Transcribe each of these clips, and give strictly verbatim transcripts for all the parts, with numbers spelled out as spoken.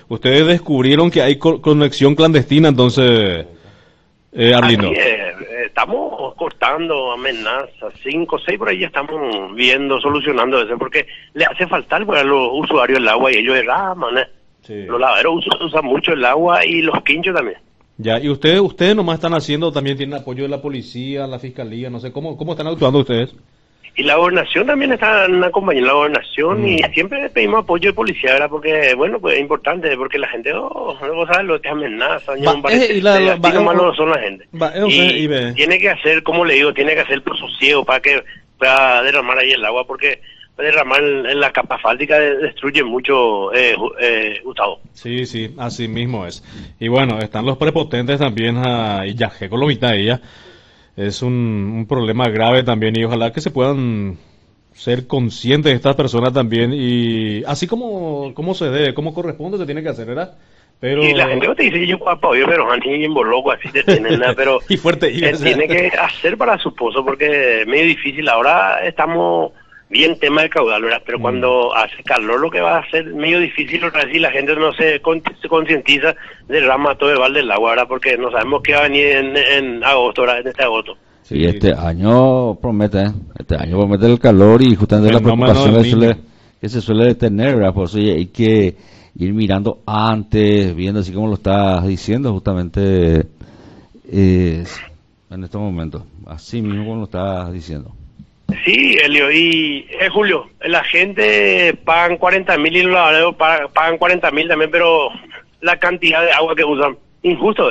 ustedes descubrieron que hay co conexión clandestina, entonces, eh, Arlindo. Así es, estamos cortando amenazas, cinco, seis por ahí ya estamos viendo, solucionando eso, porque le hace faltar pues, a los usuarios el agua y ellos derraman, ¿eh? Sí. Los lavaderos usan, usan mucho el agua y los quinchos también. Ya, y ustedes ustedes nomás están haciendo, también tienen apoyo de la policía, la fiscalía, no sé, ¿cómo cómo están actuando ustedes? Y la gobernación también está acompañando la gobernación mm. y siempre pedimos apoyo de policía, ¿verdad? Porque, bueno, pues es importante, porque la gente, oh, no sabe lo que amenaza, no parece, así malo son la gente. Va, y, y, y tiene que hacer, como le digo, tiene que hacer por sosiego para que para derramar ahí el agua, porque derramar en la capa fáltica destruye mucho, eh, eh, Gustavo. Sí, sí, así mismo es. Y bueno, están los prepotentes también, uh, y ya, que con lo mitad de ella. Es un, un problema grave también y ojalá que se puedan ser conscientes de estas personas también y así como, como se debe, como corresponde, se tiene que hacer, ¿verdad? Pero... Y la gente te dice, yo puedo apoyo, pero Andy en loco, así te tienen nada, pero y fuerte, y, eh, tiene que hacer para su esposo porque es medio difícil. Ahora estamos bien tema de caudal, ¿verdad? Pero mm. cuando hace calor lo que va a ser medio difícil, otra vez, si la gente no se, con, se concientiza, derrama todo el balde del agua, ¿verdad? Porque no sabemos qué va a venir en, en agosto, ¿verdad? En este agosto. Sí, este año promete, ¿eh? Este año promete el calor y justamente la preocupación que, suele, que se suele tener, ¿verdad? Por eso hay que ir mirando antes, viendo así como lo estás diciendo justamente eh, en estos momentos, así mismo como lo estás diciendo. Sí, Elio, y eh, Julio, la gente pagan cuarenta mil y los lavaderos pagan cuarenta mil también, pero la cantidad de agua que usan, injusto es.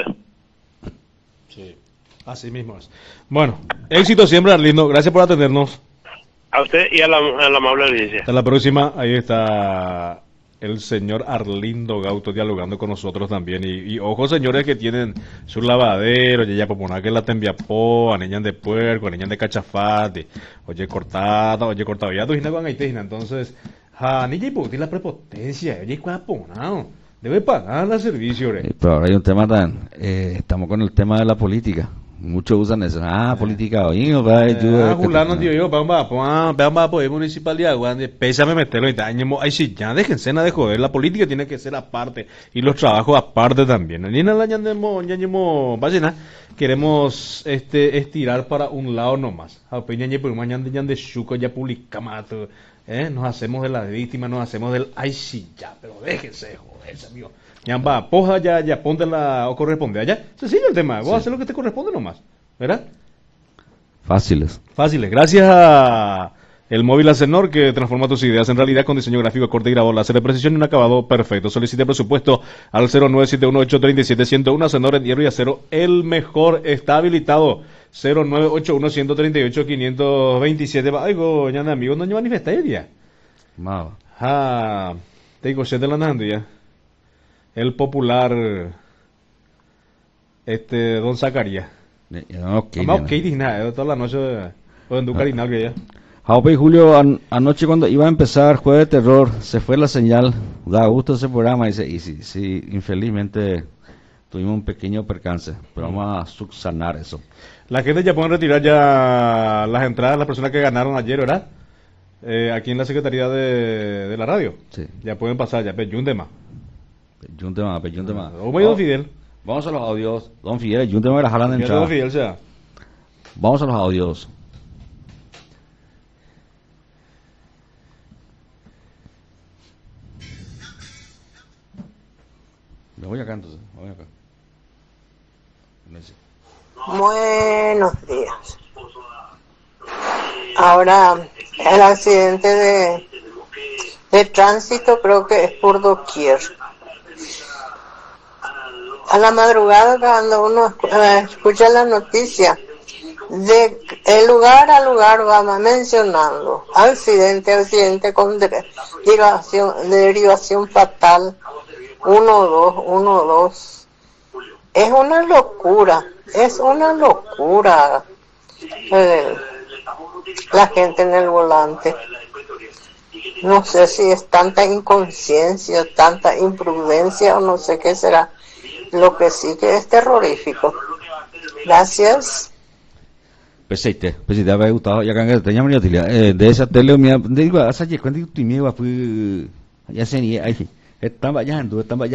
Sí, así mismo es. Bueno, éxito siempre, Arlindo, gracias por atendernos. A usted y a la, a la amable audiencia. Hasta la próxima, ahí está el señor Arlindo Gauto dialogando con nosotros también. Y, y ojo, señores que tienen su lavadero, ya ya popular que la tembiapó, aneñan de puerco, aneñan de cachafate, oye cortada, oye cortada, ya tu hina con haitejina, entonces, ja, ni ya y la prepotencia, oye cuaponao, debe pagar el servicio, eh, pero ahora hay un tema tan, eh, estamos con el tema de la política. Muchos usan eso. Ah, eh. política hoy, no va a ayudar. Ah, Julano, tío, yo, vamos a vamos a poder municipalidad, güey, pésame meterlo y año, ay sí, ya déjense nada de joder, la política tiene que ser aparte y los trabajos aparte también. Ni nada añademos, añademos, vaya, queremos este estirar para un lado nomás. A peña por mañana ya de chuco ya publicamos, eh, nos hacemos de la víctima, nos hacemos del ay sí, ya, pero déjense joder, amigo. Ya va, poja ya, ya ponte la o corresponde allá. Sencillo el tema, vos sí. haces lo que te corresponde nomás, ¿verdad? Fáciles. Fáciles. Gracias a el móvil Acenor que transforma tus ideas en realidad con diseño gráfico, corte y grabado, láser de precisión y un acabado perfecto. Solicite presupuesto al cero nueve siete uno ocho tres siete cero uno. Acenor en hierro y acero, el mejor está habilitado. cero nueve ocho uno uno tres ocho cinco dos siete. Algo, ya amigos, no me manifesté el día. Mao. Ah, te digo, se te la dando ya. El popular este Don Zacarías. No, okay, Vamos, ok, nada, toda la noche en Ducarinal que ya. Jaupe y Julio, an anoche cuando iba a empezar Jueves de Terror, se fue la señal, da gusto ese programa, dice, y sí, sí, infelizmente tuvimos un pequeño percance, pero vamos a subsanar eso. La gente ya pueden retirar ya las entradas, las personas que ganaron ayer, ¿verdad? Eh, aquí en la Secretaría de, de la Radio. Sí. Ya pueden pasar, ya, pero un tema. Un tema, un tema. Oh, don Fidel. Vamos a los audios. Don Fidel, un tema de la jalan de entrada. Don Fidel, sea. Vamos a los audios. Me voy acá entonces. Me voy acá. Buenos días. Ahora, el accidente de, de tránsito creo que es por doquier. A la madrugada cuando uno escucha la noticia, de el lugar a lugar va mencionando accidente, accidente con derivación, derivación fatal, uno dos, uno dos. Es una locura, es una locura eh, la gente en el volante. No sé si es tanta inconsciencia, tanta imprudencia o no sé qué será. Lo que sí que es terrorífico. Gracias. Perfecto, perfecto, me ha gustado. Ya que tenía mi utilidad de esa tele, me digo, hace ya cuando tú me iba fui, ya se ni ahí, están vayando, están vayando.